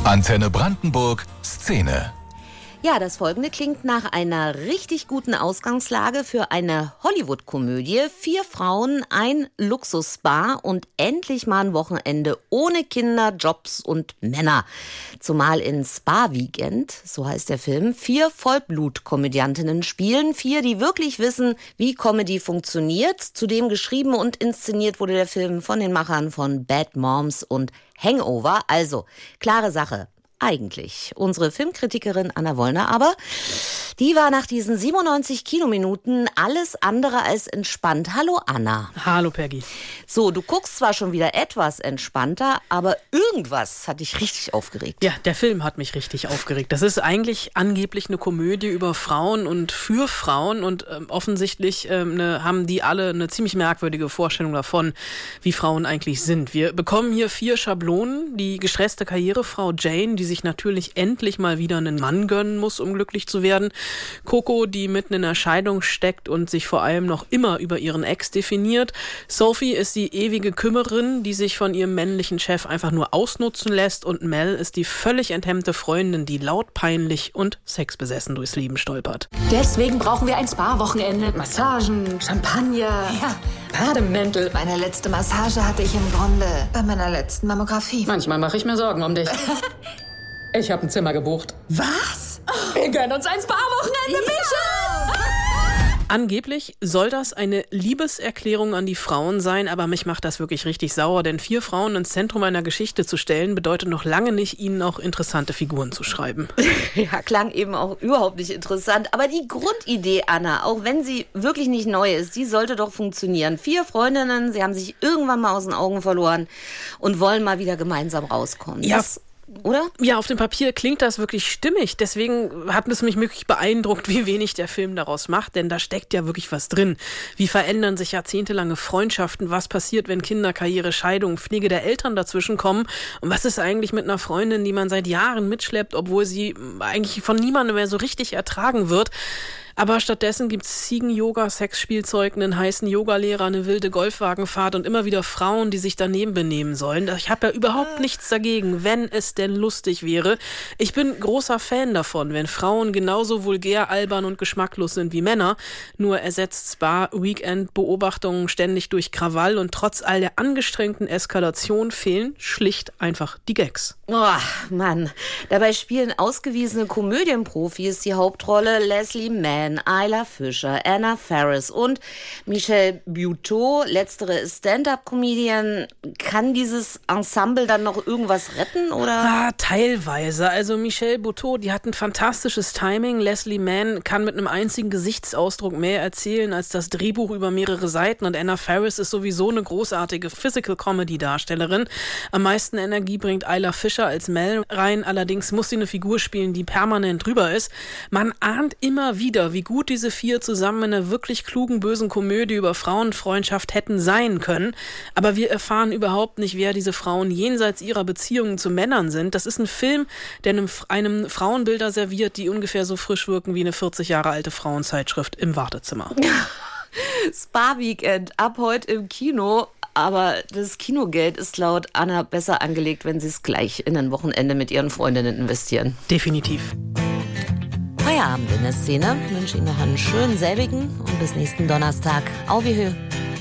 Antenne Brandenburg Szene. Ja, das Folgende klingt nach einer richtig guten Ausgangslage für eine Hollywood-Komödie. 4 Frauen, ein Luxus-Spa und endlich mal ein Wochenende ohne Kinder, Jobs und Männer. Zumal in Spa-Weekend, so heißt der Film, 4 Vollblut-Komödiantinnen spielen. 4, die wirklich wissen, wie Comedy funktioniert. Zudem geschrieben und inszeniert wurde der Film von den Machern von Bad Moms und Hangover. Also, klare Sache. Eigentlich. Unsere Filmkritikerin Anna Wollner aber, die war nach diesen 97 Kinominuten alles andere als entspannt. Hallo Anna. Hallo Peggy. So, du guckst zwar schon wieder etwas entspannter, aber irgendwas hat dich richtig aufgeregt. Ja, der Film hat mich richtig aufgeregt. Das ist eigentlich angeblich eine Komödie über Frauen und für Frauen und offensichtlich haben die alle eine ziemlich merkwürdige Vorstellung davon, wie Frauen eigentlich sind. Wir bekommen hier 4 Schablonen. Die gestresste Karrierefrau Jane, die sich natürlich endlich mal wieder einen Mann gönnen muss, um glücklich zu werden. Coco, die mitten in der Scheidung steckt und sich vor allem noch immer über ihren Ex definiert. Sophie ist die ewige Kümmerin, die sich von ihrem männlichen Chef einfach nur ausnutzen lässt. Und Mel ist die völlig enthemmte Freundin, die laut, peinlich und sexbesessen durchs Leben stolpert. Deswegen brauchen wir ein Spa-Wochenende. Massagen, Champagner, ja, Bademäntel. Meine letzte Massage hatte ich im Grunde bei meiner letzten Mammographie. Manchmal mache ich mir Sorgen um dich. Ich habe ein Zimmer gebucht. Was? Wir gönnen uns ein Spa-Wochenende, Michel! Angeblich soll das eine Liebeserklärung an die Frauen sein, aber mich macht das wirklich richtig sauer, denn 4 Frauen ins Zentrum einer Geschichte zu stellen, bedeutet noch lange nicht, ihnen auch interessante Figuren zu schreiben. Ja, klang eben auch überhaupt nicht interessant, aber die Grundidee, Anna, auch wenn sie wirklich nicht neu ist, die sollte doch funktionieren. 4 Freundinnen, sie haben sich irgendwann mal aus den Augen verloren und wollen mal wieder gemeinsam rauskommen. Ja. Oder? Ja, auf dem Papier klingt das wirklich stimmig. Deswegen hat es mich wirklich beeindruckt, wie wenig der Film daraus macht. Denn da steckt ja wirklich was drin. Wie verändern sich jahrzehntelange Freundschaften? Was passiert, wenn Kinder, Karriere, Scheidung, Pflege der Eltern dazwischen kommen? Und was ist eigentlich mit einer Freundin, die man seit Jahren mitschleppt, obwohl sie eigentlich von niemandem mehr so richtig ertragen wird? Aber stattdessen gibt's Ziegen-Yoga, Sexspielzeug, einen heißen Yogalehrer, eine wilde Golfwagenfahrt und immer wieder Frauen, die sich daneben benehmen sollen. Ich habe ja überhaupt nichts dagegen, wenn es denn lustig wäre. Ich bin großer Fan davon, wenn Frauen genauso vulgär, albern und geschmacklos sind wie Männer. Nur ersetzt Spa-Weekend-Beobachtungen ständig durch Krawall und trotz all der angestrengten Eskalation fehlen schlicht einfach die Gags. Oh, Mann. Dabei spielen ausgewiesene Komödienprofis die Hauptrolle. Leslie Mann, Ayla Fischer, Anna Faris und Michelle Buteau. Letztere ist Stand-up-Comedian. Kann dieses Ensemble dann noch irgendwas retten, oder? Teilweise. Also Michelle Buteau, die hat ein fantastisches Timing. Leslie Mann kann mit einem einzigen Gesichtsausdruck mehr erzählen als das Drehbuch über mehrere Seiten. Und Anna Faris ist sowieso eine großartige Physical-Comedy-Darstellerin. Am meisten Energie bringt Ayla Fischer als Mel rein. Allerdings muss sie eine Figur spielen, die permanent drüber ist. Man ahnt immer wieder, wie gut diese 4 zusammen in einer wirklich klugen, bösen Komödie über Frauenfreundschaft hätten sein können. Aber wir erfahren überhaupt nicht, wer diese Frauen jenseits ihrer Beziehungen zu Männern sind. Das ist ein Film, der einem Frauenbilder serviert, die ungefähr so frisch wirken wie eine 40 Jahre alte Frauenzeitschrift im Wartezimmer. Spa-Weekend ab heute im Kino. Aber das Kinogeld ist laut Anna besser angelegt, wenn sie es gleich in ein Wochenende mit ihren Freundinnen investieren. Definitiv. Feierabend in der Szene. Ich wünsche Ihnen noch einen schönen selbigen und bis nächsten Donnerstag. Auf Wiederhören.